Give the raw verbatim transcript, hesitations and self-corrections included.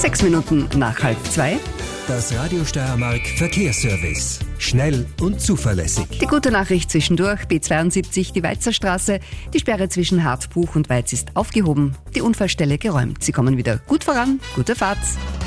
Sechs Minuten nach halb zwei. Das Radio Steiermark Verkehrsservice. Schnell und zuverlässig. Die gute Nachricht zwischendurch: B zweiundsiebzig, die Weizerstraße. Die Sperre zwischen Hartbuch und Weiz ist aufgehoben. Die Unfallstelle geräumt. Sie kommen wieder gut voran. Gute Fahrt.